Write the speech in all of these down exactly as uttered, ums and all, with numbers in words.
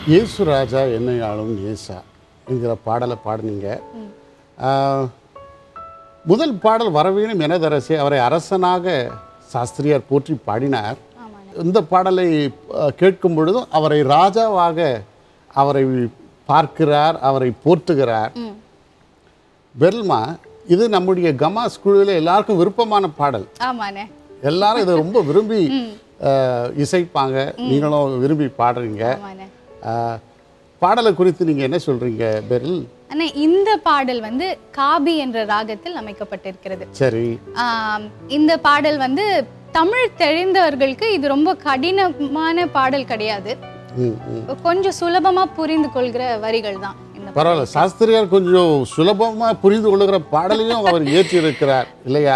இயேசு ராஜா என்னை ஆளும் நேசா என்கிற பாடலை பாடினீங்க. முதல் பாடல் வரவேணும் எனதரசே, அவரை அரசனாக சாஸ்திரியார் போற்றி பாடினார். இந்த பாடலை கேட்கும் பொழுதும் அவரை ராஜாவாக அவரை பார்க்கிறார், அவரை போற்றுகிறார். பெர்ல்மா, இது நம்முடைய கமாஸ் குழுவில் எல்லாருக்கும் விருப்பமான பாடல். எல்லாரும் இதை ரொம்ப விரும்பி இசைப்பாங்க, நீங்களும் விரும்பி பாடுறீங்க. பாடலை குறித்து நீங்க என்ன சொல்றீங்க பெர்ல்? அண்ணா, இந்த பாடல் வந்து காபி என்ற ராகத்தில் அமைக்கப்பட்டிருக்கிறது. சரி. இந்த பாடல் வந்து தமிழ் தெரிந்தவர்களுக்கு இது ரொம்ப கடினமான பாடல் கிடையாது, கொஞ்சம் சுலபமா புரிந்து கொள்கிற வரிகள் தான். பரவாயில்ல, சாஸ்திரியார் கொஞ்சம் சுலபமா புரிந்து கொள்ளுகிற பாடலையும் அவர் ஏற்றி இருக்கிறார் இல்லையா?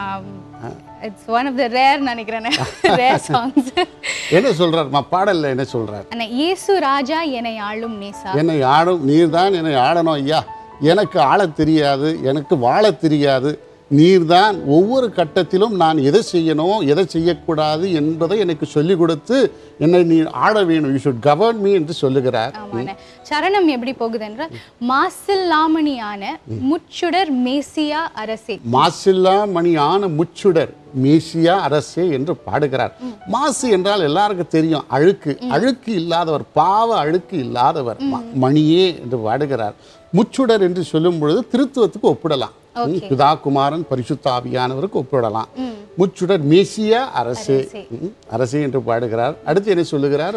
It's one of the rare நினைக்கிறேன் rare songs. என்ன சொல்றார் பாடல்ல? என்ன சொல்றார்? அண்ணா, இயேசு ராஜா என்னை ஆளும் நேசா, என்னை ஆளும் நீர்தான் என்னை ஆளணும் ஐயா. எனக்கு ஆளத் தெரியாது, எனக்கு வாழத் தெரியாது. நீர்தான் ஒவ்வொரு கட்டத்திலும் நான் எதை செய்யணும் எதை செய்யக்கூடாது என்பதை எனக்கு சொல்லிக் கொடுத்து என்னை நீ ஆள வேணும், யூ ஷுட் கவர்ன் மீ என்று சொல்லுகிறார். சரணம் எப்படி போகுது என்றால், மாசில்லாமணியான முச்சுடர் மேசியா அரசே, மாசில்லாமணியான முச்சுடர் மேசியா அரசே என்று பாடுகிறார். மாசு என்றால் எல்லாருக்கும் தெரியும், அழுக்கு. அழுக்கு இல்லாதவர், பாவ அழுக்கு இல்லாதவர் மணியே என்று பாடுகிறார். முச்சுடர் என்று சொல்லும் பொழுது திருத்துவத்துக்கு ஒப்பிடலாம், பிதா குமாரன் பரிசுத்த ஆவியானவருக்கு ஒப்பிடலாம். முச்சுடர் மேசியா அரசே அரசே என்று பாடுகிறார். அடுத்து என்ன சொல்லுகிறார்?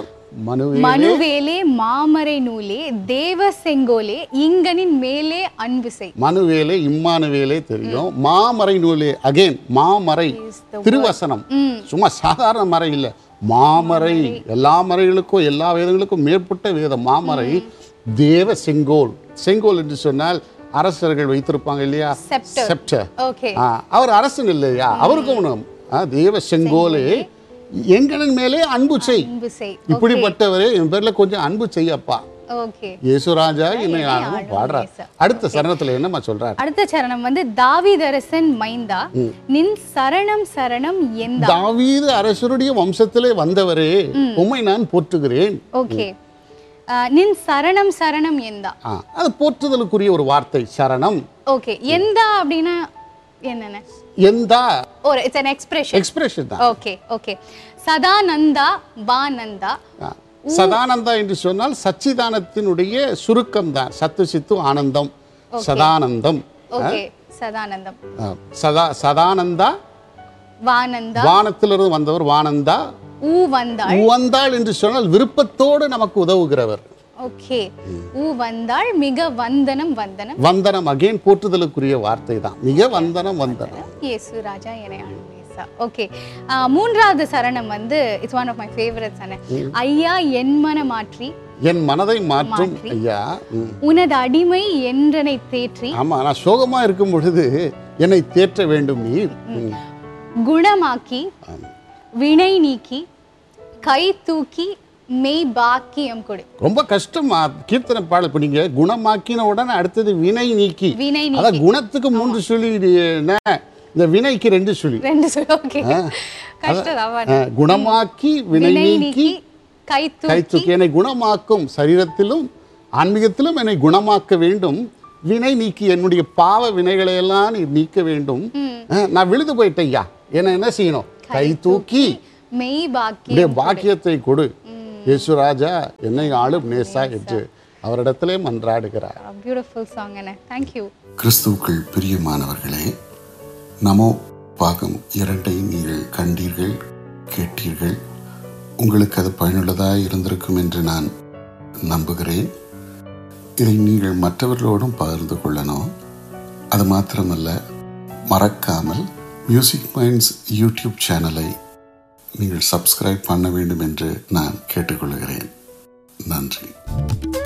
மனுவேலே மாமரை நூலே தேவ செங்கோலே இங்கனின் மேலே அன்பு செய். மனுவேலே இம்மானுவேலே தெரியும், மாமரை நூலே அகைன் மாமரை திருவசனம், சும்மா சாதாரண மறை இல்லை, மாமரை. எல்லா மறைகளுக்கும் எல்லா வேதங்களுக்கும் மேற்பட்ட வேதம் மாமரை. தேவ செங்கோல், செங்கோல் என்று சொன்னால் அரசர்கள் வைத்திருப்பாங்க இல்லையா, செப்டர். அவர் அரசன் இல்லையா, அவருக்கும் ஒண்ணும். தேவ செங்கோலே எங்களின் மேலே அன்பு செய். இப்படிப்பட்டவரே என் பேர்ல கொஞ்சம் அன்பு செய்யப்பா. இயேசுராஜா என்னை ஆளும் பாடுறார். அடுத்த சரணத்துல என்னமா சொல்றார்? அடுத்த சரணம் வந்து தாவீது அரசன் மைந்தா நின் சரணம் சரணம் எந்தா. தாவீது அரசருடைய வம்சத்திலே வந்தவரே உம்மை நான் போற்றுகிறேன். ஓகே, நின் சரணம் சரணம் எந்தா, அது போற்றுதலுக்குரிய ஒரு வார்த்தை சரணம். ஓகே, எந்தா அப்படினா என்னென்ன? எந்தா ஒரு இட்ஸ் an expression. எக்ஸ்பிரஷன் தான். Okay okay. சதானந்தா வானந்தா. சதானந்தா என்று சொன்னால் சச்சிதானத்தினுடைய சுருக்கம் தான், சத்து சித்து ஆனந்தம், சதானந்தம். ஓகே, சதானந்தம். சதா சதானந்தா வானந்தா, வானத்திலிருந்து வந்தவர் வானந்தா. ஊ வந்தாள், ஊ வந்தாள் என்று சொன்னால் விருப்பத்தோடு நமக்கு உதவுகிறவர். ஓகே, ஊ வந்தாள் மிக வந்தனம் வந்தனம். வந்தனம் அகைன் போற்றுதலுக்குரிய வார்த்தை தான், மிக வந்தனம் வந்தனம். இயேசு ராஜா என்னை ஆளும் நேசா. ஓகே, மூன்றாவது சரணம் வந்து it's one of my favourites. அண்ணே, ஐயா என் மன மாற்றி, என் மனதை மாற்றும் ஐயா, உனது அடிமை என்றனை தேற்றி. ஆமா, நான் சோகமா இருக்கும் பொழுது என்னை தேற்ற வேண்டும் நீர். குணமாக்கி வினை நீக்கி கை தூக்கி மெய் பாக்கியம் கொடு. ரொம்ப கஷ்டமா கீர்த்தனை பாடல். இப்ப நீங்க குணமாக்கின உடனே அடுத்தது வினை நீக்கி. வினை நீக்கி, அத குணத்துக்கு மூன்று சொல்லி, இந்த வினைக்கு ரெண்டு சொல்லி ரெண்டு சொல்லி. ஓகே, கஷ்டம். குணமாக்கி வினை நீக்கி கை தூக்கி. என்னை குணமாக்கும், சரீரத்திலும் ஆன்மீகத்திலும் என்னை குணமாக்க வேண்டும். வினை நீக்கி, என்னுடைய பாவ வினைகளை எல்லாம் நீ நீக்க வேண்டும். நான் விழுது போயிட்டேன் ஐயா, என்ன என்ன செய்யணும்? கை தூக்கி மெய் பாக்கியம் பாக்கியத்தை கொடு. இயேசுராஜா என்னை ஆளும் நேசா என்று அவரிடத்திலே மன்றாடுகிறார். Beautiful song. Thank you. கிறிஸ்துவுக்குள் பிரியமானவர்களே, நமோ பாகம் இரண்டை நீங்கள் கண்டீர்கள், கேட்டீர்கள். உங்களுக்கு அது பயனுள்ளதாக இருந்திருக்கும் என்று நான் நம்புகிறேன். இதை நீங்கள் மற்றவர்களோடும் பகிர்ந்து கொள்ளணும். அது மாத்திரமல்ல, மறக்காமல் மியூசிக் மைண்ட்ஸ் யூடியூப் சேனலை நீங்கள் சப்ஸ்கிரைப் பண்ண வேண்டும் என்று நான் கேட்டுக்கொள்கிறேன். நன்றி.